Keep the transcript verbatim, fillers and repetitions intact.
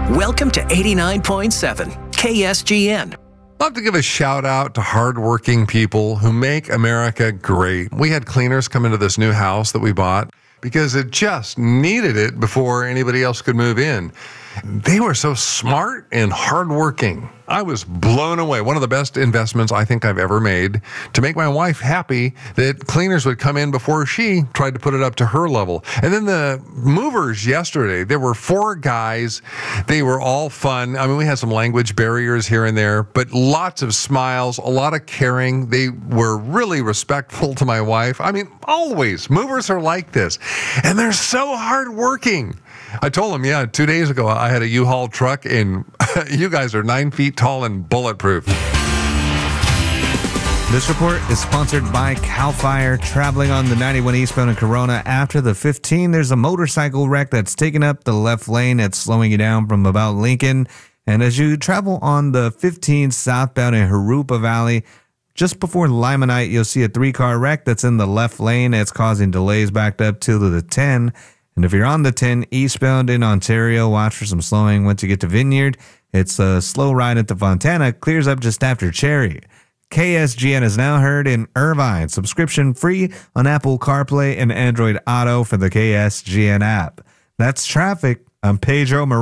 Welcome to eighty-nine point seven K S G N. I'd love to give a shout out to hardworking people who make America great. We had cleaners come into this new house that we bought because it just needed it before anybody else could move in. They were so smart and hardworking. I was blown away. One of the best investments I think I've ever made to make my wife happy that cleaners would come in before she tried to put it up to her level. And then the movers yesterday, there were four guys. They were all fun. I mean, we had some language barriers here and there, but lots of smiles, a lot of caring. They were really respectful to my wife. I mean, always. Movers are like this. And they're so hardworking. I told them, yeah, two days ago I had a U-Haul truck, and you guys are nine feet tall and bulletproof. This report is sponsored by CAL FIRE. Traveling on the ninety-one eastbound in Corona after the fifteen, there's a motorcycle wreck that's taken up the left lane. It's slowing you down from about Lincoln. And as you travel on the fifteen southbound in Jurupa Valley, just before Limonite, you'll see a three-car wreck that's in the left lane. It's causing delays backed up to the ten. And if you're on the ten eastbound in Ontario, watch for some slowing once you get to Vineyard. It's a slow ride into Fontana, clears up just after Cherry. K S G N is now heard in Irvine. Subscription free on Apple CarPlay and Android Auto for the K S G N app. That's traffic. I'm Pedro Morales.